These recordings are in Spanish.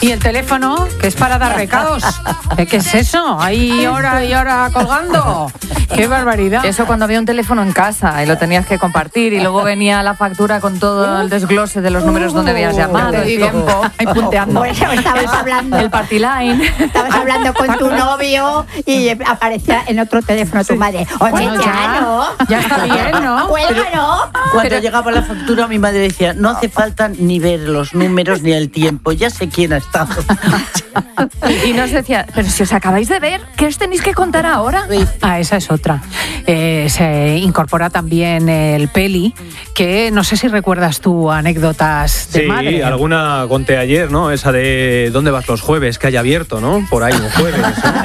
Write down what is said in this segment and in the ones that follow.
Y el teléfono, que es para dar recados. ¿Qué es eso? Ahí hora y hora colgando. ¡Qué barbaridad! Eso cuando había un teléfono en casa y lo tenías que compartir y luego venía la factura con todo el desglose de los números donde habías llamado, el tiempo, ahí punteando. Pues estabas hablando. El party line. Estabas hablando con tu novio y aparecía en otro teléfono tu madre. Oye, Bueno, ya está bien, ¿no? Cuélgalo. Cuando llegaba la factura, mi madre decía, no hace falta ni ver los números ni el tiempo, ya sé quién ha estado. Y nos decía, pero si os acabáis de ver, ¿qué os tenéis que contar ahora? Ah, esa es otra. Se incorpora también el peli, que no sé si recuerdas tú anécdotas de madre. Sí, alguna conté ayer, ¿no? Esa de ¿dónde vas los jueves? Que haya abierto, ¿no? Por ahí un jueves.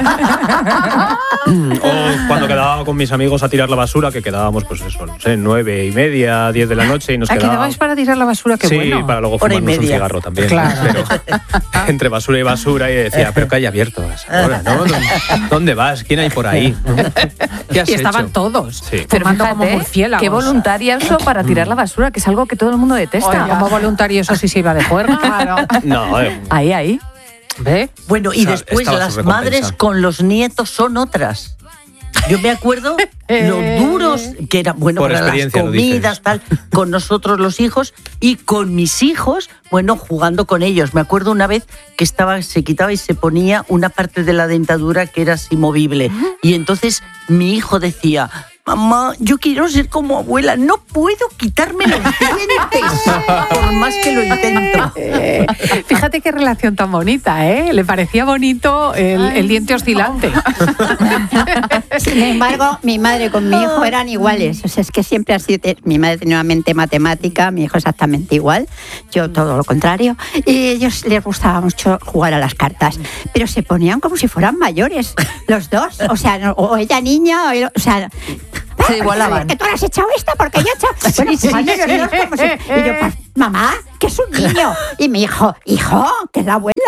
O cuando quedaba con mis amigos a tirar la basura, que quedábamos, pues eso, no sé, 9:30, 10 de la noche y nos quedábamos... ¿Quedabais para tirar la basura? Qué sí, bueno. para luego Hora y fumarnos un media. cigarro también. Claro. Pero entre basura y basura, y decía, pero que haya abierto a esa hora, ¿no? ¿Dónde vas? ¿Quién hay por ahí? ¿Qué has Y estaban hecho? todos, Sí. Pero fumando como fíjate, murciélagos. qué voluntarioso para tirar la basura, que es algo que todo el mundo detesta. Oye, como voluntario eso sí se iba de juerga. Claro. No, Ahí. ¿Ve? Bueno, y O sea, después estaba las su recompensa. madres con los nietos son otras. Yo me acuerdo lo duros que eran, bueno, Por para las experiencia lo comidas, tal, con nosotros los hijos y con mis hijos, bueno, jugando con ellos. Me acuerdo una vez que se quitaba y se ponía una parte de la dentadura que era así movible. Y entonces mi hijo decía, mamá, yo quiero ser como abuela, no puedo quitarme los dientes, por más que lo intento. Fíjate qué relación tan bonita, ¿eh? Le parecía bonito el diente oscilante. Sin embargo, mi madre con mi hijo eran iguales. O sea, es que siempre ha sido... Mi madre tenía una mente matemática, mi hijo exactamente igual. Yo todo lo contrario. Y a ellos les gustaba mucho jugar a las cartas. Pero se ponían como si fueran mayores, los dos. O sea, o ella niña, o sea... Se igualaban. Que tú has echado esta porque yo he echado... Bueno, se ponen los dos como si- Y yo, pues, mamá, que es un niño. Y mi hijo, que es la abuela.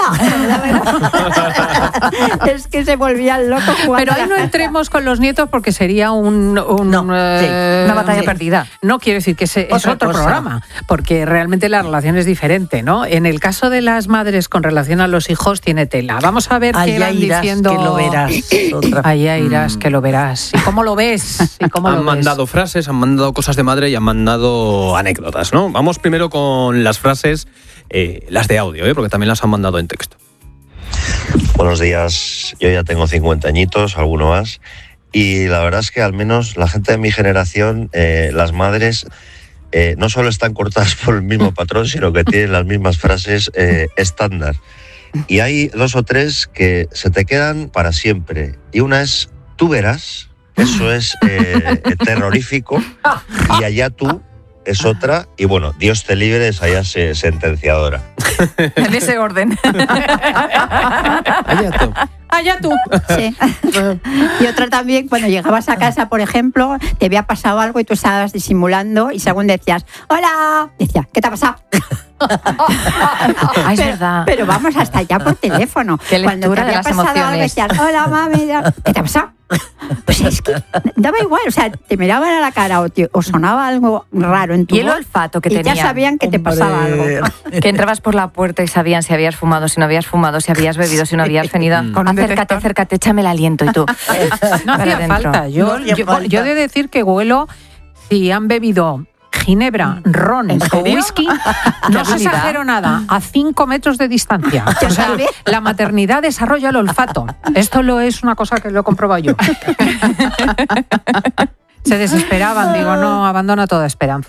Es que se volvían locos jugando. Pero ahí a las no cartas. entremos con los nietos porque sería una batalla perdida. No quiero decir que es Otra otro cosa. programa, porque realmente la relación es diferente, ¿no? En el caso de las madres con relación a los hijos tiene tela. Vamos a ver qué Allá van irás, diciendo. que lo verás. Allá irás, que lo verás. ¿Y cómo lo ves? ¿Y cómo lo Han ves? mandado frases, han mandado cosas de madre y han mandado anécdotas, ¿no? Vamos primero con las frases, las de audio, porque también las han mandado en texto. Buenos días, yo ya tengo 50 añitos, alguno más, y la verdad es que al menos la gente de mi generación, las madres, no solo están cortadas por el mismo patrón, sino que tienen las mismas frases estándar. Y hay 2 o 3 que se te quedan para siempre. Y una es, tú verás, eso es terrorífico, y allá tú es otra, y bueno, Dios te libre, es allá sentenciadora. En ese orden. Allá tú. Sí. Y otra también, cuando llegabas a casa, por ejemplo, te había pasado algo y tú estabas disimulando y según decías, ¡hola! Decía, ¿qué te ha pasado? Es verdad. Pero vamos hasta allá por teléfono. Qué Cuando te lectura de había las pasado algo, emociones. decías, hola, mami, ¿qué te ha pasado? Pues es que daba igual, o sea, te miraban a la cara o sonaba algo raro en tu Y el voz, olfato que y tenían. ya sabían que te pasaba algo. Que entrabas por la puerta y sabían si habías fumado, si no habías fumado, si habías bebido, si no habías venido. Con un detector. Acércate, échame el aliento y tú. No para hacía adentro. falta. No Yo hacía falta. he de decir que huelo si han bebido ginebra, ron ¿En o serio? whisky, no se habilidad. exagero nada, a 5 metros de distancia. O sea, la maternidad desarrolla el olfato. Esto es una cosa que lo he comprobado yo. Se desesperaban, digo, no, abandona toda esperanza.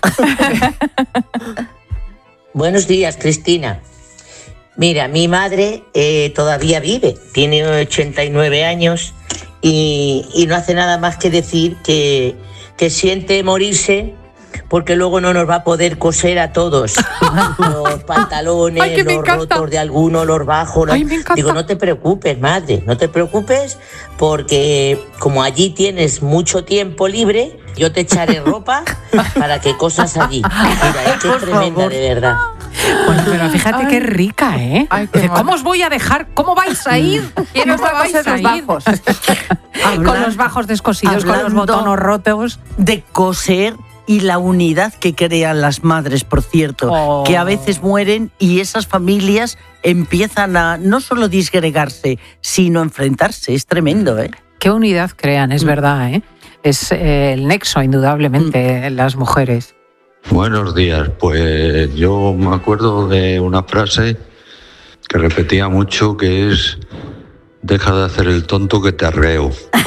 Buenos días, Cristina. Mira, mi madre todavía vive, tiene 89 años y no hace nada más que decir que siente morirse porque luego no nos va a poder coser a todos los pantalones, Ay, que me los encanta. rotos de algunos, los bajos. Ay, me encanta. Digo, no te preocupes, madre, no te preocupes porque como allí tienes mucho tiempo libre, yo te echaré ropa para que cosas allí. Mira, es que es tremenda, de verdad. Bueno, pero fíjate qué rica, ¿eh? Ay, qué Dice, mono. ¿cómo os voy a dejar? ¿Cómo vais a ir? ¿Quién os va a vais coser los ir? bajos? Con los bajos descosidos, con los Hablando botones rotos. de coser, y la unidad que crean las madres, por cierto, que a veces mueren y esas familias empiezan a no solo disgregarse, sino enfrentarse. Es tremendo, ¿eh? Qué unidad crean, es verdad, ¿eh? Es el nexo, indudablemente, en las mujeres. Buenos días. Pues yo me acuerdo de una frase que repetía mucho, que es: deja de hacer el tonto que te arreo.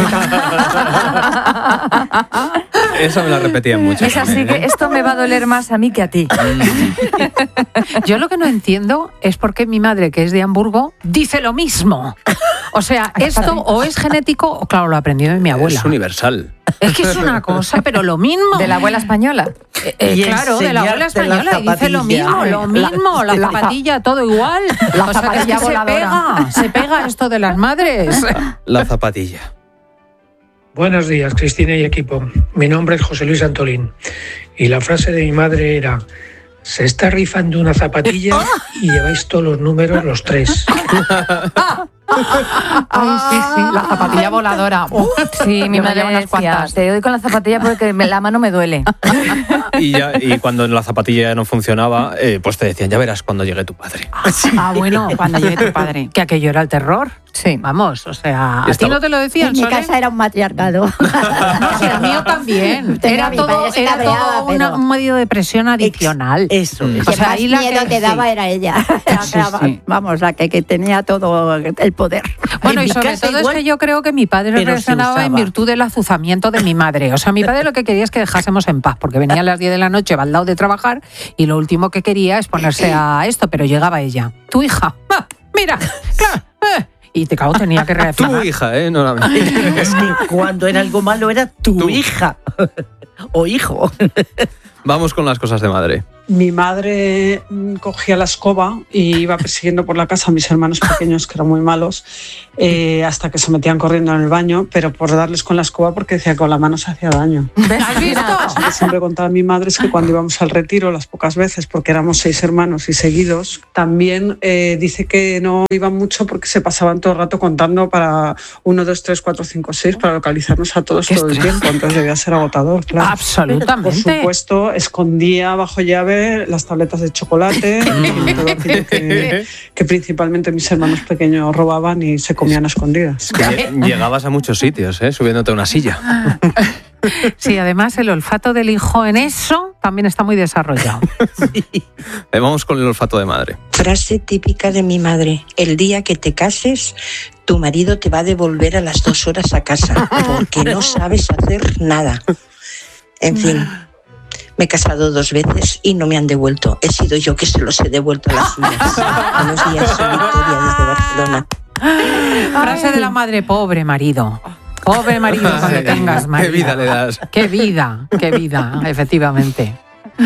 Esa me la repetían mucho. Es así que esto me va a doler más a mí que a ti. Yo lo que no entiendo es por qué mi madre, que es de Hamburgo, dice lo mismo. O sea, esto o es genético o, claro, lo aprendió de mi abuela. Es universal. Es que es una cosa, pero lo mismo. ¿De la abuela española? Claro, de la abuela española. Dice lo mismo, la zapatilla, todo igual. La o sea, que es que se pega esto de las madres. La zapatilla. Buenos días, Cristina y equipo. Mi nombre es José Luis Antolín y la frase de mi madre era: se está rifando una zapatilla y lleváis todos los números los 3. Ay, sí, la zapatilla voladora. Sí, mi madre decía: te doy con la zapatilla porque la mano me duele. Y cuando la zapatilla no funcionaba, pues te decían: ya verás cuando llegue tu padre. Bueno, cuando llegue tu padre. Que aquello era el terror. Sí. Vamos, o sea, ¿a ti no te lo decían, En mi Sole? casa era un matriarcado. No, sí, el mío también. Era todo un medio de presión adicional. Eso. El O que sea, más ahí la miedo que- te daba era ella. sí. Vamos, la que tenía todo el poder. Bueno, En y mi sobre casa todo igual, es que yo creo que mi padre pero se reaccionaba en usaba. virtud del azuzamiento de mi madre. O sea, mi padre lo que quería es que dejásemos en paz, porque venía a las 10 de la noche baldao de trabajar y lo último que quería es ponerse a esto, pero llegaba ella. Tu hija, mira, claro. Y te cago, tenía que reaccionar. Tu hija, ¿eh? No la mía. Es que cuando era algo malo era tu hija o hijo. Vamos con las cosas de madre. Mi madre cogía la escoba y iba persiguiendo por la casa a mis hermanos pequeños, que eran muy malos, hasta que se metían corriendo en el baño, pero por darles con la escoba porque decía que con la mano se hacía daño. ¿Has visto? Lo que siempre contaba mi madre es que cuando íbamos al retiro, las pocas veces, porque éramos 6 hermanos y seguidos, también dice que no iban mucho porque se pasaban todo el rato contando para 1, 2, 3, 4, 5, 6 para localizarnos a todos todo el tiempo. Entonces debía ser agotador, claro. Absolutamente. Por supuesto, escondía bajo llave las tabletas de chocolate y todo aquello que principalmente mis hermanos pequeños robaban y se comían a escondidas. Llegabas a muchos sitios, subiéndote a una silla. Sí, además el olfato del hijo en eso también está muy desarrollado. Vamos con el olfato de madre. Frase típica de mi madre: el día que te cases, tu marido te va a devolver a las 2 horas a casa porque no sabes hacer nada. En fin, me he casado 2 veces y no me han devuelto. He sido yo que se los he devuelto a las suyas. Buenos días, soy Victoria desde Barcelona. Frase de la madre: pobre marido. Pobre marido cuando tengas marido. Qué vida le das. Qué vida, efectivamente.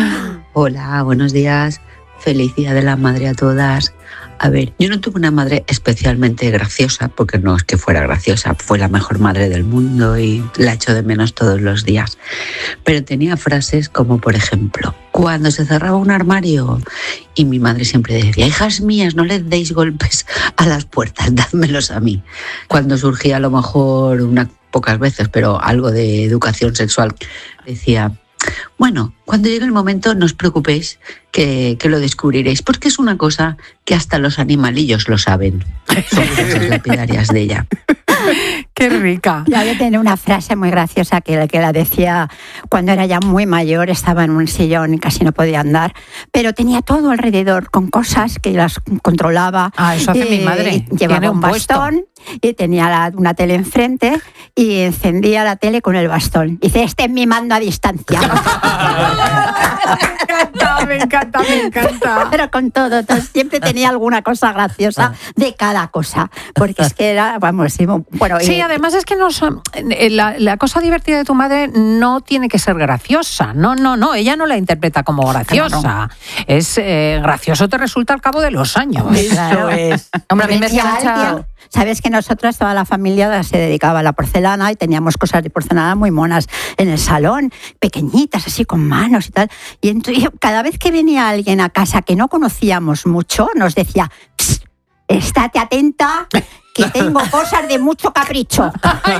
Hola, buenos días. Feliz Día de la Madre a todas. A ver, yo no tuve una madre especialmente graciosa, porque no es que fuera graciosa, fue la mejor madre del mundo y la echo de menos todos los días. Pero tenía frases como, por ejemplo, cuando se cerraba un armario y mi madre siempre decía: hijas mías, no les deis golpes a las puertas, dádmelos a mí. Cuando surgía a lo mejor unas pocas veces, pero algo de educación sexual, decía: bueno, cuando llegue el momento no os preocupéis que lo descubriréis, porque es una cosa que hasta los animalillos lo saben. Son frases lapidarias de ella. Qué rica. Yo había tenido una frase muy graciosa que la decía cuando era ya muy mayor, estaba en un sillón y casi no podía andar, pero tenía todo alrededor con cosas que las controlaba. Eso hace mi madre. Llevaba Tiene un puesto. bastón y tenía una tele enfrente y encendía la tele con el bastón. Dice: este es mi mando a distancia. Me encanta. Pero con todo, siempre tenía alguna cosa graciosa de cada cosa, porque es que era, vamos, bueno. Sí, además es que no son, la cosa divertida de tu madre no tiene que ser graciosa. No, ella no la interpreta como graciosa. Claro. Es gracioso, te resulta al cabo de los años. Claro. Hombre, a mí me Venía hacía mucha... alguien. Sabes que nosotras, toda la familia se dedicaba a la porcelana y teníamos cosas de porcelana muy monas en el salón, pequeñitas, así con manos y tal. Y cada vez que venía alguien a casa que no conocíamos mucho, nos decía: estate atenta, que tengo cosas de mucho capricho.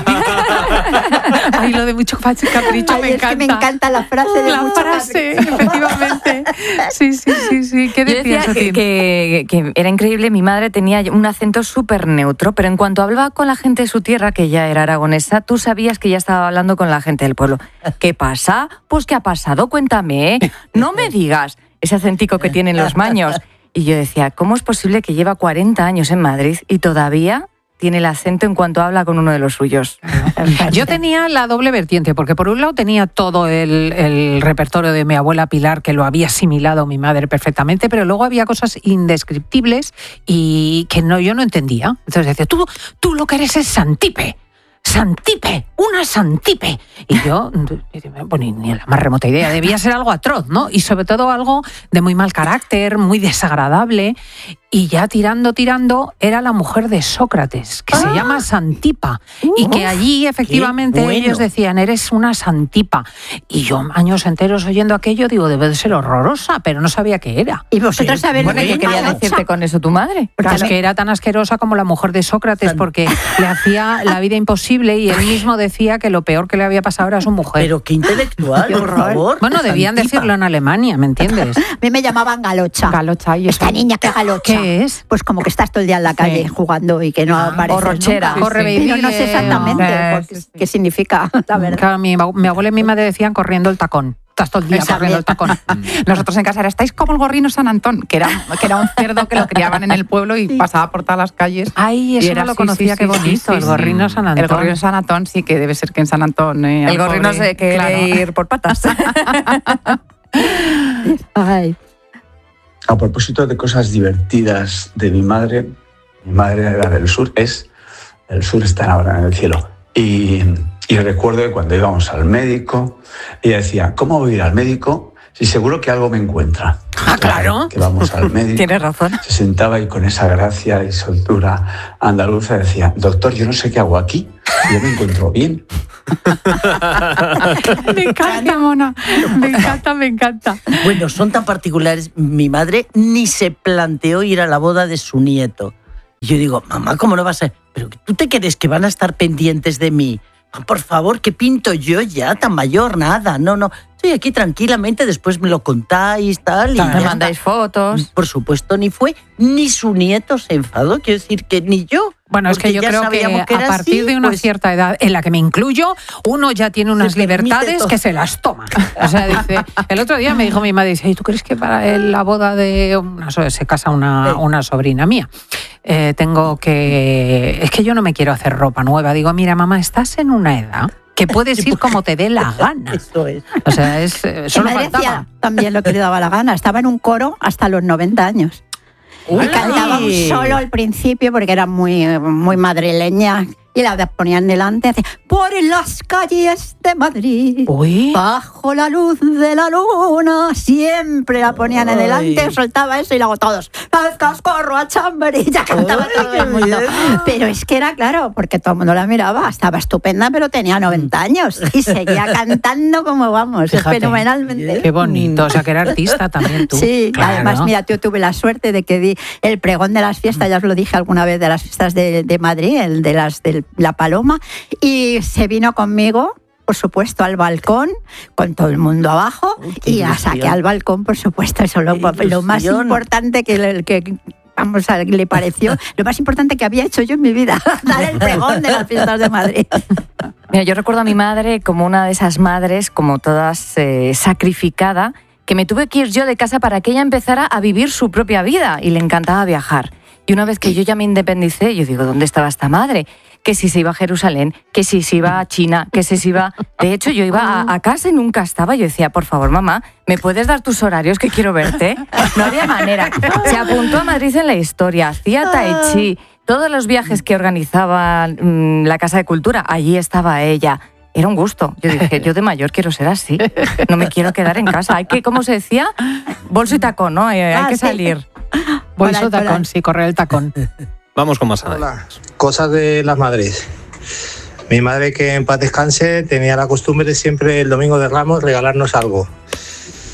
Ay, lo de mucho capricho Ay, me es encanta. que me encanta la frase de la mucho frase, capricho. efectivamente. Sí. ¿Qué Yo decías, decía Joaquín? que era increíble, mi madre tenía un acento súper neutro, pero en cuanto hablaba con la gente de su tierra, que ya era aragonesa, tú sabías que ya estaba hablando con la gente del pueblo. ¿Qué pasa? Pues ¿qué ha pasado? Cuéntame, no me digas. Ese acentico que tienen los maños. Y yo decía, ¿cómo es posible que lleva 40 años en Madrid y todavía tiene el acento en cuanto habla con uno de los suyos? Yo tenía la doble vertiente, porque por un lado tenía todo el repertorio de mi abuela Pilar, que lo había asimilado mi madre perfectamente, pero luego había cosas indescriptibles y que yo no entendía. Entonces decía, tú lo que eres es Santipe. Santipe, una Santipe. Y yo, bueno, ni la más remota idea, debía ser algo atroz, ¿no? Y sobre todo algo de muy mal carácter, muy desagradable. Y ya tirando, era la mujer de Sócrates, que se llama Santipa. Y que allí, efectivamente, bueno. ellos decían, eres una Santipa. Y yo, años enteros oyendo aquello, digo, debe de ser horrorosa, pero no sabía qué era. Y vosotros sabéis Bueno, ¿qué quería decirte con eso tu madre? Pues que era tan asquerosa como la mujer de Sócrates, porque le hacía la vida imposible y él mismo decía que lo peor que le había pasado era a su mujer. Pero qué intelectual, Qué por horror. favor. Bueno, debían Santipa. decirlo en Alemania, ¿me entiendes? A mí me llamaban Galocha. Galocha, y Esta niña que galocha. ¿Qué es? Pues como que estás todo el día en la calle jugando y que no apareces borrachera. nunca. Corre, Pero baby, no sé exactamente qué significa, la verdad. Claro, mi abuela y mi madre decían corriendo el tacón. Estás todo el día Esa corriendo el tacón. Nosotros en casa era, estáis como el gorrino San Antón, que era un cerdo que lo criaban en el pueblo y pasaba por todas las calles. Ay, Y eso era no lo así, conocía, sí, qué sí, bonito, sí, el sí. gorrino San Antón. El gorrino San Antón sí que debe ser que en San Antón... El gorrino pobre, se quiere claro. ir por patas. Ay. A propósito de cosas divertidas de mi madre era del sur, el sur está ahora en el cielo. Y recuerdo que cuando íbamos al médico, ella decía, ¿cómo voy a ir al médico si seguro que algo me encuentra? Ah, claro. Que vamos al médico. Tienes razón. Se sentaba y con esa gracia y soltura andaluza decía, doctor, yo no sé qué hago aquí, yo me encuentro bien. Me encanta, Mona. Me encanta. Bueno, son tan particulares. Mi madre ni se planteó ir a la boda de su nieto. Y yo digo, mamá, ¿cómo no vas a...? ¿Pero tú te crees que van a estar pendientes de mí? Por favor, ¿qué pinto yo ya tan mayor? Nada, no. Estoy aquí tranquilamente, después me lo contáis, tal. Y Me ya mandáis está. fotos. Por supuesto, ni fue, ni su nieto se enfadó. Quiero decir que ni yo. Bueno, es que porque yo ya creo que sabíamos a era partir así, de una pues, cierta edad, en la que me incluyo, uno ya tiene unas se permite libertades todo. que se las toma. O sea, dice, el otro día me dijo mi madre, dice, ¿y tú crees que para la boda de se casa una sobrina mía? Tengo que... Es que yo no me quiero hacer ropa nueva. Digo, mira, mamá, estás en una edad que puedes ir como te dé la gana. Eso es. O sea, solo Mi madre faltaba. hacía también lo que le daba la gana. Estaba en un coro hasta los 90 años. Y cantaba un solo al principio porque era muy madrileña. Y la ponían delante, hacía, por las calles de Madrid, Uy. bajo la luz de la luna, siempre la ponían en delante, soltaba eso y luego todos, al cascorro, a Chamberí, ya cantaba todo el mundo. Pero es que era claro, porque todo el mundo la miraba, estaba estupenda, pero tenía 90 años y seguía cantando como vamos, Fíjate. fenomenalmente. Qué bonito, o sea, que era artista también tú. Sí, Claro. además, mira, yo tuve la suerte de que di el pregón de las fiestas, ya os lo dije alguna vez, de las fiestas de Madrid, el de la Paloma, y se vino conmigo, por supuesto, al balcón, con todo el mundo abajo, y la saqué al balcón, por supuesto, eso lo más importante que vamos, le pareció, lo más importante que había hecho yo en mi vida, dar el pregón de las fiestas de Madrid. Mira, yo recuerdo a mi madre como una de esas madres, como todas sacrificada, que me tuve que ir yo de casa para que ella empezara a vivir su propia vida y le encantaba viajar. Y una vez que yo ya me independicé, yo digo, ¿dónde estaba esta madre? Que si se iba a Jerusalén, que si se iba a China, que si se iba... De hecho, yo iba a casa y nunca estaba. Yo decía, por favor, mamá, ¿me puedes dar tus horarios que quiero verte? No había manera. Se apuntó a Madrid en la historia, hacía tai chi, todos los viajes que organizaba la Casa de Cultura, allí estaba ella. Era un gusto. Yo dije, yo de mayor quiero ser así. No me quiero quedar en casa. Hay que, ¿cómo se decía? Bolso y tacón, ¿no? Hay que salir. Bolso, tacón, sí, correr el tacón. Vamos con más. Hola. Cosas de las madres. Mi madre, que en paz descanse, tenía la costumbre de siempre el domingo de Ramos regalarnos algo.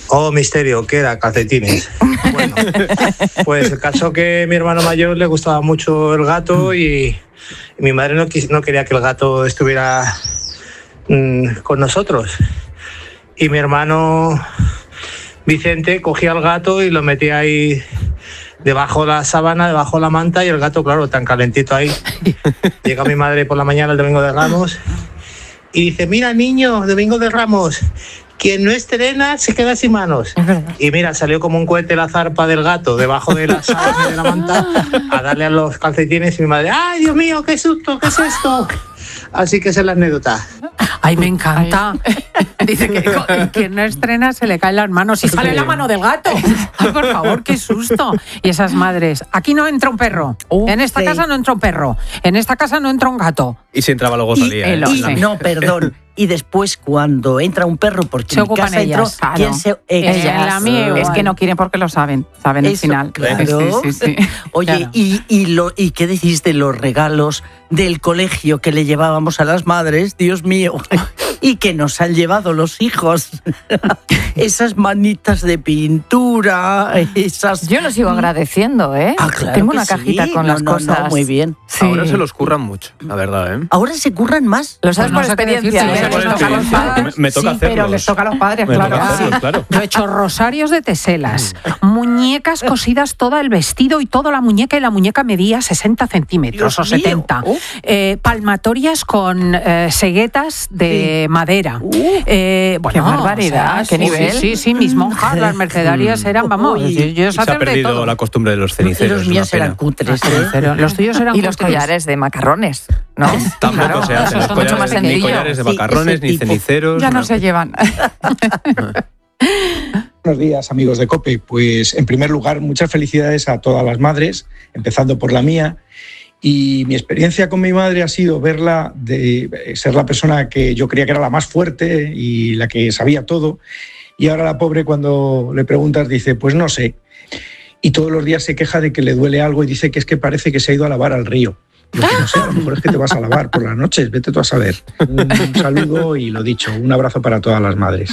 Oh, misterio, ¿qué era? Calcetines. Bueno, pues el caso que a mi hermano mayor le gustaba mucho el gato y mi madre no quería que el gato estuviera con nosotros. Y mi hermano Vicente cogía al gato y lo metía ahí debajo de la sábana, debajo de la manta, y el gato, claro, tan calentito ahí. Llega mi madre por la mañana el domingo de Ramos y dice: mira, niño, domingo de Ramos, quien no estrena se queda sin manos. Y mira, salió como un cohete la zarpa del gato debajo de la sábana y de la manta a darle a los calcetines, y mi madre: ¡ay, Dios mío, qué susto, qué es esto! Así que esa es la anécdota. Ay, me encanta. Dice que quien no estrena se le caen las manos y sale la mano del gato. Ay, por favor, qué susto. Y esas madres: aquí no entra un perro, en esta casa no entra un perro, en esta casa no entra un gato. Y si entraba luego salía. No, perdón. Y después, cuando entra un perro, porque se ocupan ellas. Claro. ¿quién se...? En la mía es que no quieren porque lo saben el final. Claro. Sí. Oye, claro. ¿Y qué decís de los regalos del colegio que le llevábamos a las madres? Dios mío. Y que nos han llevado los hijos. Esas manitas de pintura, esas... Yo lo sigo agradeciendo, ¿eh? Claro. Tengo una cajita con las cosas. No, muy bien. Sí. Ahora se los curran mucho, la verdad, ¿eh? Ahora se curran más. Lo sabes por experiencia. Me toca hacerlos. Pero les toca a los padres, claro. Yo he hecho rosarios de teselas, muñecas cosidas, todo el vestido y toda la muñeca, y la muñeca medía 60 centímetros Dios o 70. Palmatorias con seguetas de madera. Bueno, qué barbaridad, qué nivel. Sí, mis monjas, las mercedarias eran, vamos, yo Se ha perdido la costumbre de los ceniceros. Los míos eran cutres. Los tuyos eran y los collares de macarrones, ¿no? Tampoco se hacen los mucho más collares, ni sencillo. collares de macarrones, ni ceniceros. Ya no se llevan. Buenos días, amigos de COPE. Pues en primer lugar, muchas felicidades a todas las madres, empezando por la mía. Y mi experiencia con mi madre ha sido verla de ser la persona que yo creía que era la más fuerte y la que sabía todo. Y ahora la pobre, cuando le preguntas, dice: pues no sé. Y todos los días se queja de que le duele algo y dice que es que parece que se ha ido a lavar al río. Lo que no sé, a lo mejor es que te vas a lavar por las noches, vete tú a saber. Un saludo y lo dicho, un abrazo para todas las madres.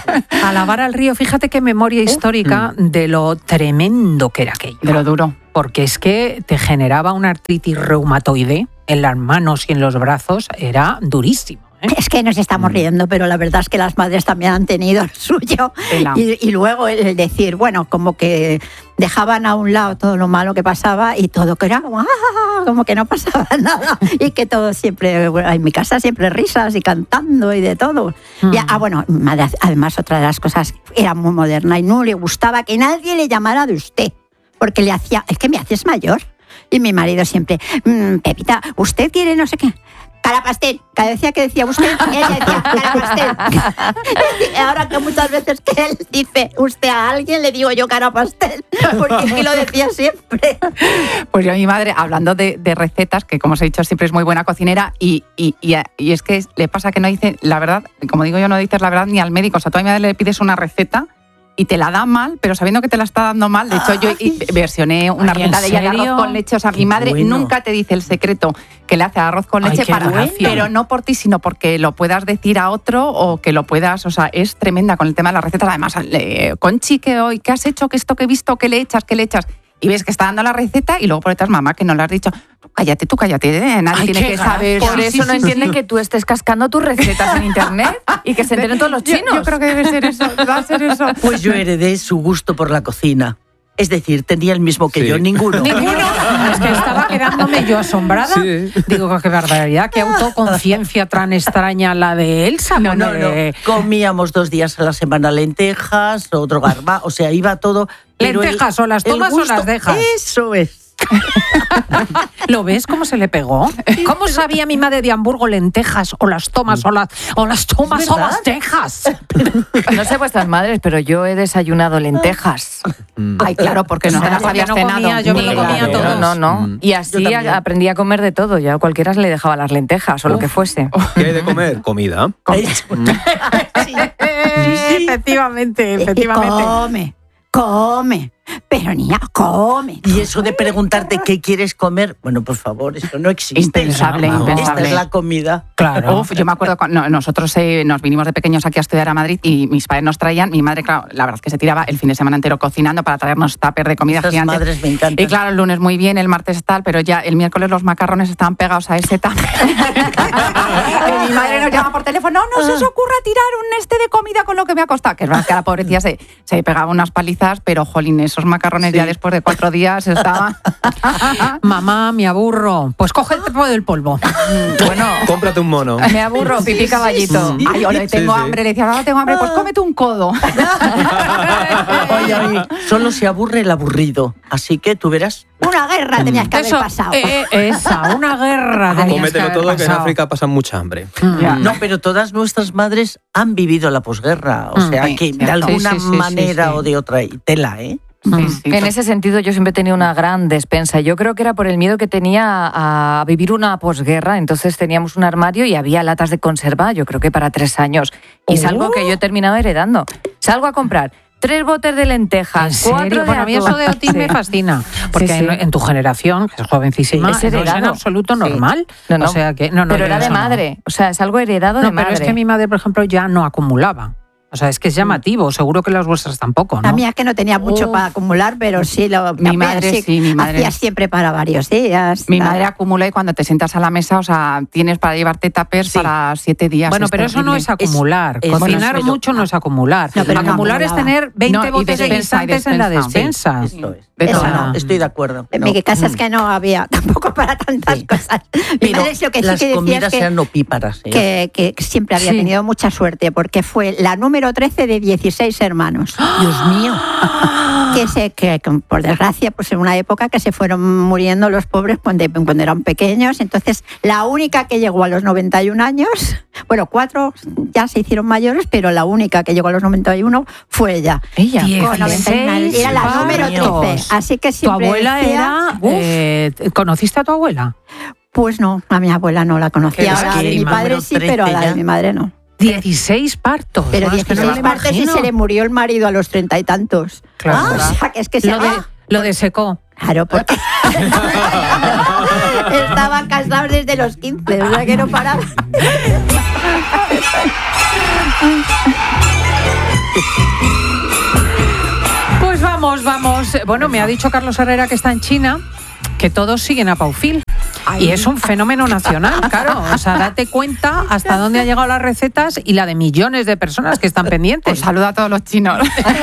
A lavar al río, fíjate qué memoria histórica de lo tremendo que era aquello. De lo duro. Porque es que te generaba una artritis reumatoide en las manos y en los brazos, era durísimo. Es que nos estamos riendo, pero la verdad es que las madres también han tenido lo suyo. Y luego el decir, bueno, como que dejaban a un lado todo lo malo que pasaba y todo que era como que no pasaba nada. Y que todo siempre, en mi casa siempre risas y cantando y de todo. Bueno, madre, además otra de las cosas, era muy moderna y no le gustaba que nadie le llamara de usted. Porque le hacía, es que me haces mayor. Y mi marido siempre: Pepita, ¿usted quiere no sé qué? Cara pastel. Cada vez que decía usted, ella decía cara pastel. Ahora que muchas veces que él dice usted a alguien, le digo yo cara pastel, porque es que lo decía siempre. Pues yo a mi madre, hablando de recetas, que como os he dicho siempre es muy buena cocinera, y es que le pasa que no dice la verdad, como digo yo, no dices la verdad ni al médico. O sea, tú a mi madre le pides una receta y te la da mal, pero sabiendo que te la está dando mal. De hecho, yo versioné una receta de ella de arroz con leche. O sea, mi madre nunca te dice el secreto que le hace arroz con leche, pero no por ti, sino porque lo puedas decir a otro o que lo puedas... O sea, es tremenda con el tema de las recetas. Además, Conchi, ¿qué has hecho? ¿Qué esto que he visto? ¿Qué le echas? Y ves que está dando la receta y luego por detrás, mamá, que no le has dicho... Tú cállate, nadie tiene que saber. Por eso no entienden que tú estés cascando tus recetas en internet y que se enteren todos los chinos. Yo creo que debe ser eso, va a ser eso. Pues yo heredé su gusto por la cocina. Es decir, tenía el mismo que yo, ninguno. Es que estaba quedándome yo asombrada. Sí. Digo, qué barbaridad, qué autoconciencia tan extraña la de Elsa. No. Comíamos 2 días a la semana lentejas, otro garba, o sea, iba todo... ¿Lentejas o las tomas o las dejas? Eso es. ¿Lo ves cómo se le pegó? ¿Cómo sabía mi madre de Hamburgo lentejas o las tomas o las tomas o las dejas? No sé vuestras madres, pero yo he desayunado lentejas. Ay, claro, porque no te las habías cenado. Yo me lo comía todo. No. Y así aprendí a comer de todo. Ya a cualquiera se le dejaba las lentejas o lo que fuese. ¿Qué hay de comer? Comida. Sí. Efectivamente. Come. Pero niña, come. Y eso de preguntarte qué quieres comer, bueno, por favor, eso no existe. Impensable, ¿no? impensable. Esta es la comida. Claro. Uf, yo me acuerdo, nosotros nos vinimos de pequeños aquí a estudiar a Madrid y mis padres nos traían, mi madre, claro, la verdad es que se tiraba el fin de semana entero cocinando para traernos tupper de comida Esas gigante. madres me encantan. Y claro, el lunes muy bien, el martes tal, pero ya el miércoles los macarrones estaban pegados a ese tupper. Mi madre nos llama por teléfono, no se os ocurra tirar un de comida con lo que me ha costado. Que es verdad que a la pobrecilla se pegaba unas palizas, pero jolín, esos macarrones ya después de 4 días estaban... Mamá, me aburro. Pues coge el trapo del polvo. Bueno, cómprate un mono. Me aburro, pipí caballito. Ay, ahora tengo hambre. Le decía, ahora tengo hambre, pues cómete un codo. Oye, solo se aburre el aburrido. Así que tú verás. Una guerra tenías que haber pasado. Una guerra tenías Cómetelo que haber todo, que en pasado. África pasan mucha hambre. No, pero todas nuestras madres han vivido la posguerra. O sea, que de alguna manera o de otra. Y tela, ¿eh? En ese sentido yo siempre he tenido una gran despensa. Yo creo que era por el miedo que tenía a vivir una posguerra. Entonces teníamos un armario y había latas de conserva, yo creo que para 3 años. Y es algo que yo he terminado heredando. Salgo a comprar 3 botes de lentejas, 4 de Bueno, a mí eso de Otis me fascina. Porque en tu generación, que es jovencísima, es no es en heredado. absoluto normal. No, no. O sea que, pero yo era de eso no. madre. O sea, es algo heredado de No, pero madre. es que mi madre, por ejemplo, ya no acumulaba. O sea, es que es llamativo. Seguro que las vuestras tampoco, ¿no? La mía es que no tenía mucho para acumular, pero sí lo Mi madre sí, mi madre. hacía siempre para varios días. Mi madre acumula y cuando te sientas a la mesa, o sea, tienes para llevarte tuppers para 7 días. Bueno, Es pero eso no terrible. es acumular. Cocinar Bueno, mucho no es acumular. No, pero acumular no es acumulaba. tener 20 No, y botes de despensa, y guisantes en la despensa. despensa. Esto es. De Eso todo. no, estoy de acuerdo. En mi casa es que no había tampoco para tantas cosas. Mi Pero madre lo que sí las que decía comidas es que, eran opíparas. que siempre había tenido mucha suerte, porque fue la número 13 de 16 hermanos. Dios mío. Que por desgracia, pues en una época que se fueron muriendo los pobres cuando eran pequeños. Entonces, la única que llegó a los 91 años, bueno, 4 ya se hicieron mayores, pero la única que llegó a los 91 fue ella. Ella. Con 91 años. Era la número 13. Así que ¿Tu siempre abuela decía, era... ¿Conociste a tu abuela? Pues no, a mi abuela no la conocía. Es A la que de mi mi padre número sí, 13 pero a la ya. de mi madre no. 16 partos. Pero Bueno, es que no 16 me partes y imagino. se le murió el marido a los 30 y tantos. Claro. O sea, que es que se Lo de secó. Claro, porque estaban casados desde los 15, o sea que no paraba. Pues vamos. Bueno, me ha dicho Carlos Herrera que está en China, que todos siguen a Paufil. Y es un fenómeno nacional, claro. O sea, date cuenta hasta dónde han llegado las recetas y la de millones de personas que están pendientes. Pues saluda a todos los chinos.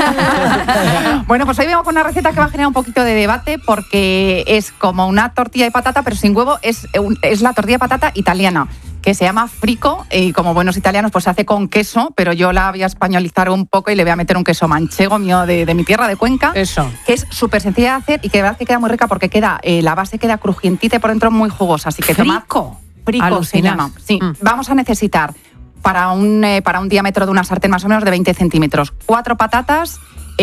Bueno, pues hoy vengo con una receta que va a generar un poquito de debate porque es como una tortilla de patata, pero sin huevo. Es la tortilla de patata italiana, que se llama frico, y como buenos italianos pues se hace con queso, pero yo la voy a españolizar un poco y le voy a meter un queso manchego mío de mi tierra, de Cuenca. Eso. Que es súper sencilla de hacer y que de verdad que queda muy rica porque la base queda crujientita y por dentro muy jugosa. Así que Frico. Frico se Alucinas. llama. Sí, vamos a necesitar para un diámetro de una sartén más o menos de 20 centímetros, 4 patatas,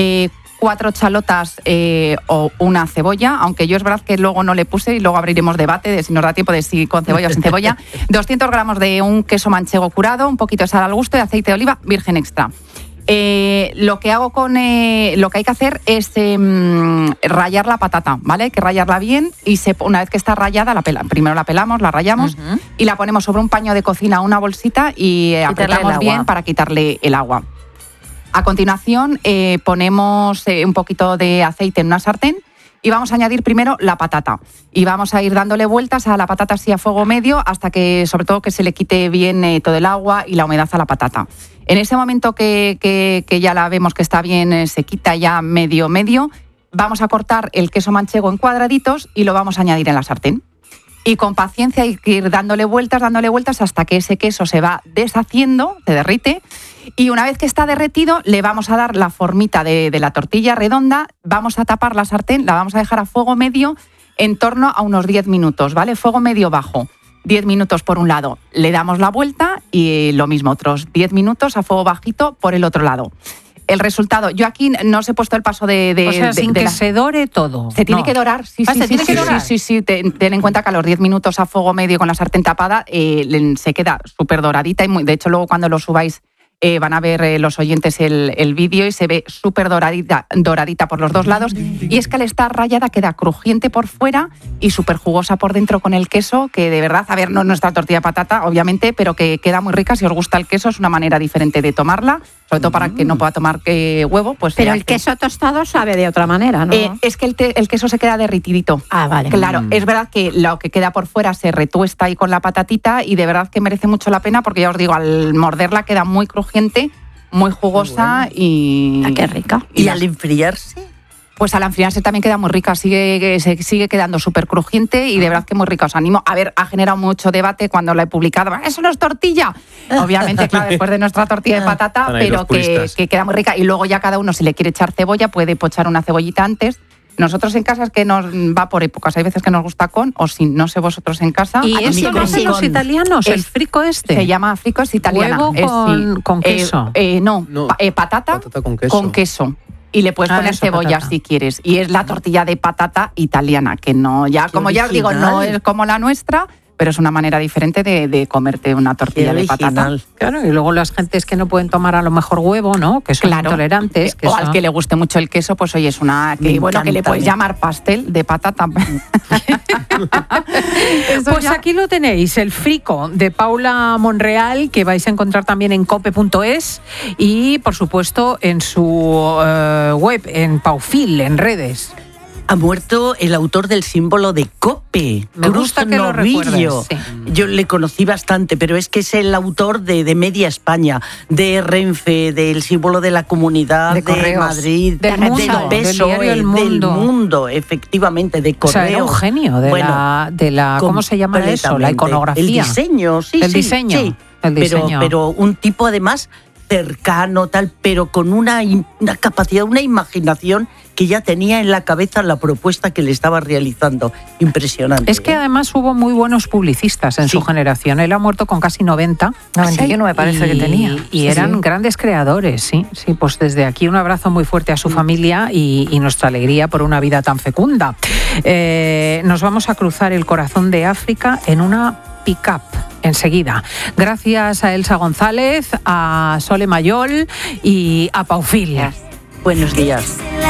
4 chalotas o una cebolla, aunque yo es verdad que luego no le puse y luego abriremos debate de si nos da tiempo de si con cebolla o sin cebolla. 200 gramos de un queso manchego curado, un poquito de sal al gusto y aceite de oliva virgen extra. Lo que hay que hacer es rallar la patata, ¿vale? Hay que rallarla bien y una vez que está rallada, primero la pelamos, la rallamos y la ponemos sobre un paño de cocina, una bolsita y apretamos bien para quitarle el agua. A continuación ponemos un poquito de aceite en una sartén y vamos a añadir primero la patata. Y vamos a ir dándole vueltas a la patata así a fuego medio hasta que, sobre todo, que se le quite bien todo el agua y la humedad a la patata. En ese momento que ya la vemos que está bien, se quita ya medio, vamos a cortar el queso manchego en cuadraditos y lo vamos a añadir en la sartén. Y con paciencia hay que ir dándole vueltas hasta que ese queso se va deshaciendo, se derrite. Y una vez que está derretido, le vamos a dar la formita de la tortilla redonda, vamos a tapar la sartén, la vamos a dejar a fuego medio en torno a unos 10 minutos, ¿vale? Fuego medio bajo. 10 minutos por un lado, le damos la vuelta y lo mismo, otros 10 minutos a fuego bajito por el otro lado. El resultado, yo aquí no os he puesto el paso o sea, sin que se dore todo. Se tiene que dorar, sí. ¿Se tiene que dorar? Sí. Ten en cuenta que a los 10 minutos a fuego medio con la sartén tapada se queda súper doradita y de hecho luego cuando lo subáis van a ver los oyentes el vídeo y se ve súper doradita por los dos lados. Y es que al estar rallada queda crujiente por fuera y súper jugosa por dentro con el queso, que de verdad, a ver, no es nuestra tortilla de patata, obviamente, pero que queda muy rica. Si os gusta el queso, es una manera diferente de tomarla, sobre todo para que no pueda tomar huevo. Pues pero el queso tostado sabe de otra manera, ¿no? Es que el queso se queda derritidito. Ah, vale. Claro, es verdad que lo que queda por fuera se retuesta ahí con la patatita y de verdad que merece mucho la pena porque ya os digo, al morderla queda muy crujiente, muy jugosa y... qué rica. ¿Y al enfriarse? Pues al enfriarse también queda muy rica, sigue quedando súper crujiente y de verdad que muy rica. Os animo, a ver, ha generado mucho debate cuando la he publicado. ¡Eso no es tortilla! Obviamente, claro, después de nuestra tortilla de patata, pero que queda muy rica. Y luego ya cada uno, si le quiere echar cebolla, puede pochar una cebollita antes. Nosotros en casa es que nos va por épocas. Hay veces que nos gusta con, o sin, no sé vosotros en casa. ¿Y eso lo hacen los italianos, el frico este? Se llama frico, es italiana. ¿Huevo con queso? No, patata con queso. Y le puedes poner cebolla patata si quieres. Y es la tortilla de patata italiana, que no, ya como original. Ya os digo, no es como la nuestra, pero es una manera diferente de comerte una tortilla de patata. Claro, y luego las gentes que no pueden tomar a lo mejor huevo, ¿no? Que son intolerantes. O al que le guste mucho el queso, pues oye, es una... que le puedes llamar pastel de patata. Pues aquí lo tenéis, el frico de Paula Monreal, que vais a encontrar también en cope.es y, por supuesto, en su web, en Paufil, en redes. Ha muerto el autor del símbolo de COPE, Me gusta que lo recuerdes, sí. Yo le conocí bastante, pero es que es el autor de Media España, de Renfe, del símbolo de la Comunidad de Madrid, del PSOE, del diario El Mundo. Del Mundo, efectivamente, de Correos. O sea, era un genio de la ¿cómo se llama eso? La iconografía. El diseño, sí. El diseño. Pero un tipo además cercano, tal, pero con una capacidad, una imaginación que ya tenía en la cabeza la propuesta que le estaba realizando. Impresionante. Es que además hubo muy buenos publicistas en su generación. Él ha muerto con casi 90. 91 me parece que tenía. Y eran grandes creadores, sí. Pues desde aquí un abrazo muy fuerte a su familia y nuestra alegría por una vida tan fecunda. Nos vamos a cruzar el corazón de África en una pick-up enseguida. Gracias a Elsa González, a Sole Mayol y a Paufil. Buenos días.